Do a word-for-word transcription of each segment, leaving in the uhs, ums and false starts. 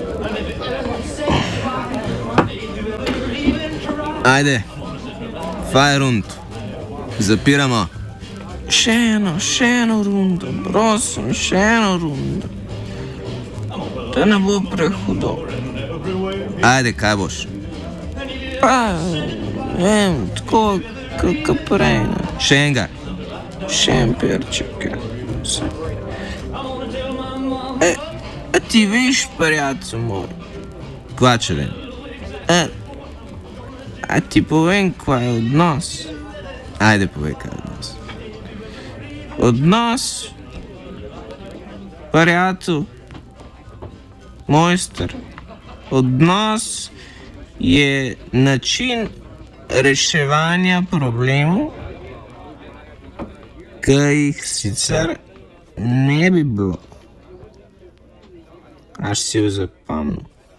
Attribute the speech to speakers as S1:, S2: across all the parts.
S1: Ajde, faj rund, zapiramo.
S2: Še eno, še eno rundo, prosim, še eno rundo. Da ne bo prehudo.
S1: Ajde, kaj boš?
S2: Pa, vem, tako, kako prej, ne.
S1: Še enega.
S2: Še en perček, ja. E, a ti veš, prijatelj moj?
S1: Kva če vem?
S2: E, a ti povem, kva je odnos?
S1: Ajde, povej, kaj je odnos.
S2: Odnos, prijatelj, mojster, odnos je način reševanja problemov, ki jih sicer ne bi bilo. Až si jo zapomnil.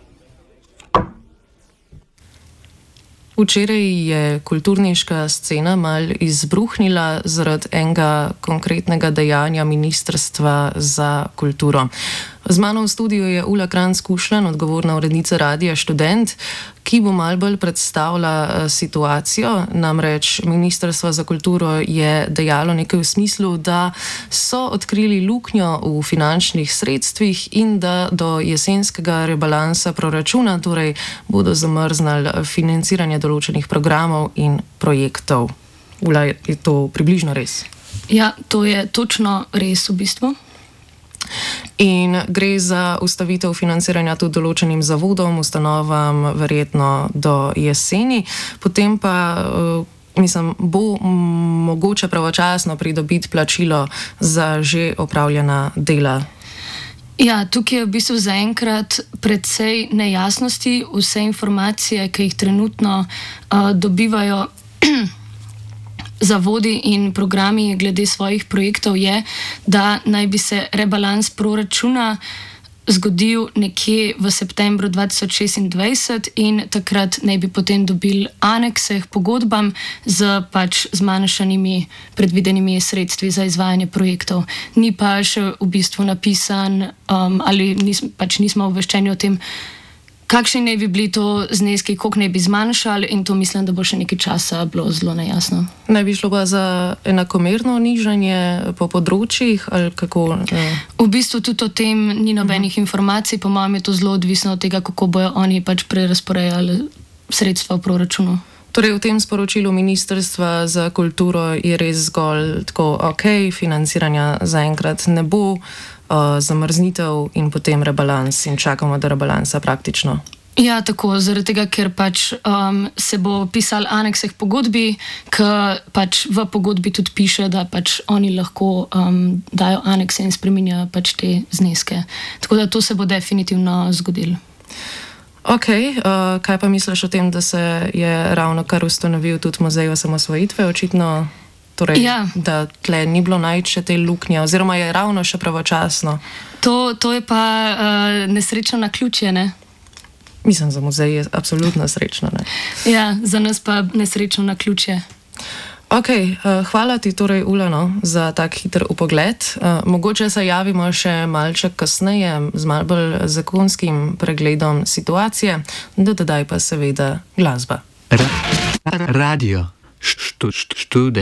S3: Včeraj je kulturniška scena mal izbruhnila zaradi enega konkretnega dejanja Ministrstva za kulturo. Z mano v studiu je Ula Kranjc-Kušlan, odgovorna urednica Radia Študent, ki bo mal bolj predstavila situacijo. Namreč Ministrstvo za kulturo je dejalo nekaj v smislu, da so odkrili luknjo v finančnih sredstvih in da do jesenskega rebalansa proračuna torej bodo zamrznali financiranje določenih programov in projektov. Ula, je to približno res?
S4: Ja, to je točno res v bistvu.
S3: In gre za ustavitev financiranja tudi določenim zavodom, ustanovam, verjetno do jeseni. Potem pa, mislim, bo mogoče pravočasno pridobiti plačilo za že opravljena dela.
S4: Ja, tukaj je v bistvu zaenkrat precej nejasnosti. Vse informacije, ki jih trenutno uh, dobivajo zavodi in programi glede svojih projektov, je, da naj bi se rebalans proračuna zgodil nekje v septembru dva tisoč šestindvajset in takrat naj bi potem dobili anekse k pogodbam z pač zmanjšanimi predvidenimi sredstvi za izvajanje projektov. Ni pa še v bistvu napisan um, ali nis, pač nismo obveščeni o tem, kakšni naj bi bili to zneski, koliko naj bi zmanjšali, in to mislim, da bo še nekaj časa bilo zelo nejasno.
S3: Naj bi šlo pa za enakomerno nižanje po področjih ali kako? Ne?
S4: V bistvu tudi o tem ni nobenih uh-huh. informacij, po mojem je to zelo odvisno od tega, kako bojo oni pač prerazporejali sredstva v proračunu.
S3: Torej v tem sporočilu Ministrstva za kulturo je res zgolj tako, ok, financiranja zaenkrat ne bo, uh, zamrznitev in potem rebalans in čakamo do rebalansa praktično.
S4: Ja, tako, zaradi tega, ker pač um, se bo pisal anekse k pogodbi, ker pač v pogodbi tudi piše, da pač oni lahko um, dajo anekse in spreminjajo pač te zneske. Tako da to se bo definitivno zgodilo.
S3: Ok, uh, kaj pa misliš o tem, da se je ravno kar ustanovil tudi muzej osamosvojitve? Očitno, torej,
S4: ja.
S3: da tle ni bilo najti še te luknje, oziroma je ravno še pravočasno.
S4: To, to je pa uh, nesrečno naključje, ne?
S3: Mislim, za muzej je absolutno srečno, ne?
S4: Ja, za nas pa nesrečno naključje.
S3: Ok, uh, hvala ti torej, Ulano, za tak hiter upogled. Uh, mogoče se javimo še malček kasneje z mal bolj zakonskim pregledom situacije, do tedaj pa seveda glasba.
S5: Radio Študent.